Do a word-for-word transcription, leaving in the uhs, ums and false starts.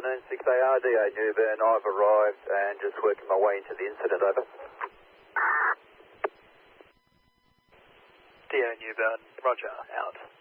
afternoon, six A R, D A Newburn. I've arrived and just working my way into the incident, over. D A Newburn, roger, out.